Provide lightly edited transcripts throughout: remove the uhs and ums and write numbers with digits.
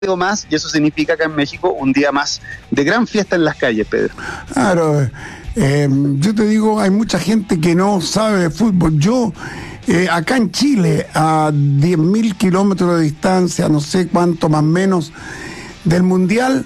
más, y eso significa acá en México un día más de gran fiesta en las calles, Pedro. Claro, yo te digo, hay mucha gente que no sabe de fútbol. Yo, acá en Chile, a 10.000 kilómetros de distancia, no sé cuánto más o menos, del Mundial,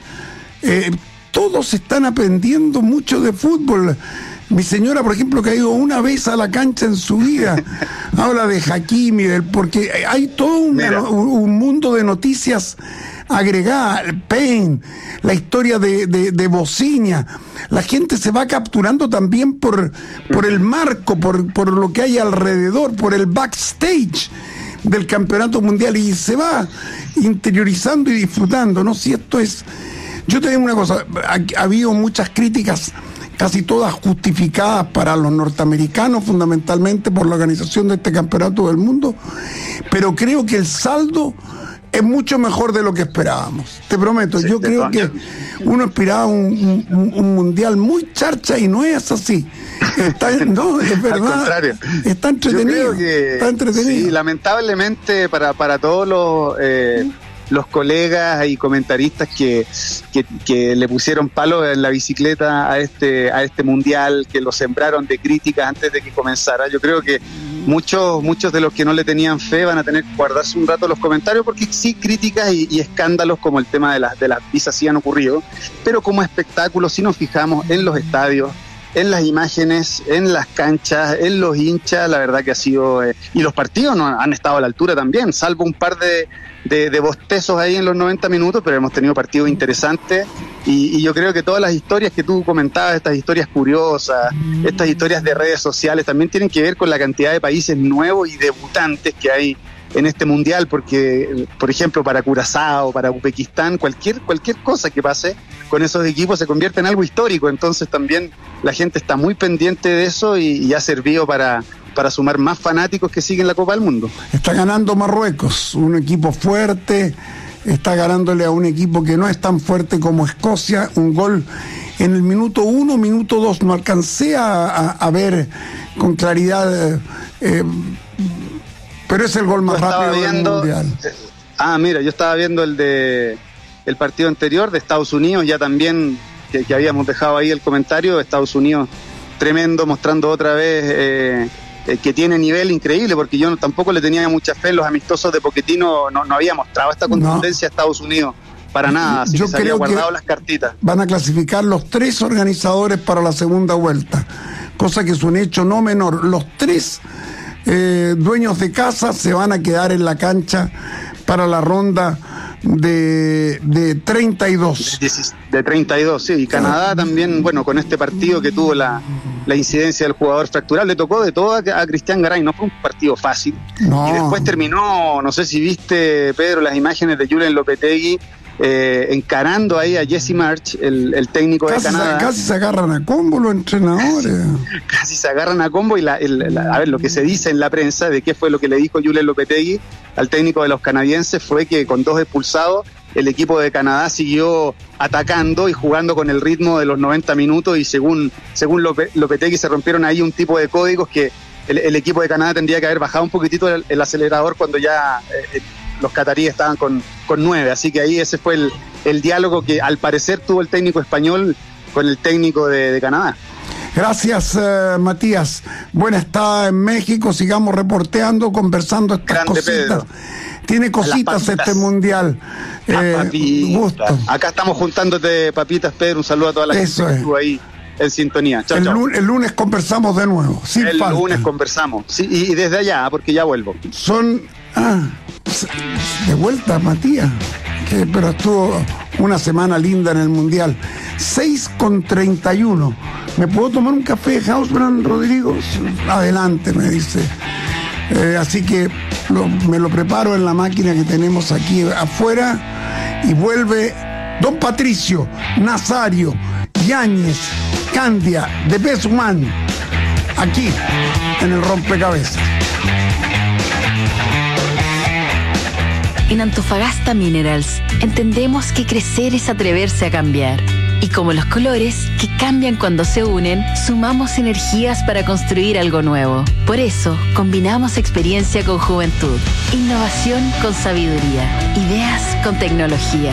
todos están aprendiendo mucho de fútbol. Mi señora, por ejemplo, que ha ido una vez a la cancha en su vida, habla de Hakimi, porque hay todo un mundo de noticias agregadas. Pain, la historia de Bociña. La gente se va capturando también por el marco, por lo que hay alrededor, por el backstage del campeonato mundial, y se va interiorizando y disfrutando, ¿no? Si esto es... Yo te digo una cosa, ha habido muchas críticas, casi todas justificadas para los norteamericanos, fundamentalmente por la organización de este campeonato del mundo, pero creo que el saldo es mucho mejor de lo que esperábamos. Te prometo, sí, yo creo que uno esperaba un mundial muy charcha y no es así. No, es verdad. Al contrario. Está entretenido. Yo creo que, está entretenido. Sí, lamentablemente para todos los colegas y comentaristas que le pusieron palo en la bicicleta a este mundial, que lo sembraron de críticas antes de que comenzara, yo creo que muchos de los que no le tenían fe van a tener que guardarse un rato los comentarios, porque sí, críticas y escándalos como el tema de las visas sí han ocurrido, pero como espectáculo, si nos fijamos en los estadios, en las imágenes, en las canchas, en los hinchas, la verdad que ha sido... y los partidos no han estado a la altura también, salvo un par de bostezos ahí en los 90 minutos, pero hemos tenido partidos interesantes, y yo creo que todas las historias que tú comentabas, estas historias curiosas, estas historias de redes sociales, también tienen que ver con la cantidad de países nuevos y debutantes que hay en este mundial, porque, por ejemplo, para Curazao, para Uzbekistán, cualquier cosa que pase con esos equipos se convierte en algo histórico. Entonces también la gente está muy pendiente de eso y ha servido para sumar más fanáticos que siguen la Copa del Mundo. Está ganando Marruecos, un equipo fuerte, está ganándole a un equipo que no es tan fuerte como Escocia, un gol en el minuto 1, minuto 2, no alcancé a ver con claridad, pero es el gol más rápido del Mundial. Mira, yo estaba viendo el partido anterior de Estados Unidos, ya también, que habíamos dejado ahí el comentario, de Estados Unidos tremendo, mostrando otra vez que tiene nivel increíble, porque yo tampoco le tenía mucha fe en los amistosos de Pochettino, no había mostrado esta contundencia a Estados Unidos, para nada, así yo que se había guardado que las cartitas. Van a clasificar los 3 organizadores para la segunda vuelta, cosa que es un hecho no menor. Los 3 dueños de casa se van a quedar en la cancha para la ronda de 32. De 32, sí. Y Canadá también, bueno, con este partido que tuvo la incidencia del jugador fractural, le tocó de todo a Cristian Garay. No fue un partido fácil. No. Y después terminó, no sé si viste, Pedro, las imágenes de Julen Lopetegui encarando ahí a Jesse March, el técnico de Canadá. Casi se agarran a combo los entrenadores. Casi se agarran a combo, y a ver, lo que se dice en la prensa de qué fue lo que le dijo Julen Lopetegui al técnico de los canadienses fue que con 2 expulsados el equipo de Canadá siguió atacando y jugando con el ritmo de los 90 minutos, y según Lopetegui se rompieron ahí un tipo de códigos que el equipo de Canadá tendría que haber bajado un poquitito el acelerador cuando ya los cataríes estaban con 9, así que ahí ese fue el diálogo que al parecer tuvo el técnico español con el técnico de Canadá. Gracias, Matías. Buena estada en México, sigamos reporteando, conversando estas Grande cositas. Pedro. Tiene cositas este mundial. Gusto. Acá estamos juntándote papitas, Pedro, un saludo a toda la gente que estuvo ahí en sintonía. Chau, chau. El lunes conversamos de nuevo, sin falta. Lunes conversamos, sí, y desde allá, porque ya vuelvo. De vuelta, Matías, pero estuvo una semana linda en el Mundial. 6:31. ¿Me puedo tomar un café de Hausbrand, Rodrigo? Adelante, me dice. Así que me lo preparo en la máquina que tenemos aquí afuera, y vuelve Don Patricio, Nazario, Yáñez, Candia, The Best Man, aquí en el Rompecabezas. En Antofagasta Minerals entendemos que crecer es atreverse a cambiar. Y como los colores, que cambian cuando se unen, sumamos energías para construir algo nuevo. Por eso, combinamos experiencia con juventud, innovación con sabiduría, ideas con tecnología.